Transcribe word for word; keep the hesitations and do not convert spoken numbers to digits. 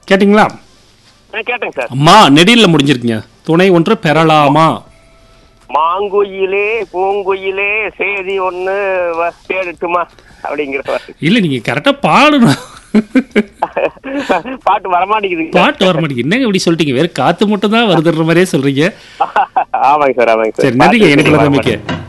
கேட்டிங்களா? கேட்டேங்க சார். அம்மா நெடில்ல முடிஞ்சிருக்கீங்க. துணை ஒன்று பெறலாமா? மாங்குயிலே பூங்குயிலே சேதி ஒண்ணு தேடட்டுமா அப்படிங்கிற இல்ல நீங்க கரெக்டா பாடணும். பாட்டு வரமாட்டேங்குது. பாட்டு வர மாட்டேங்குது. என்னங்க இப்படி சொல்லிட்டீங்க? வேற காத்து மட்டும் தான் வருதுன்ற மாதிரியே சொல்றீங்க. ஆமாங்க சார், ஆமாங்க சார். சரி, நன்றிங்க எனக்கு நம்பிக்கை.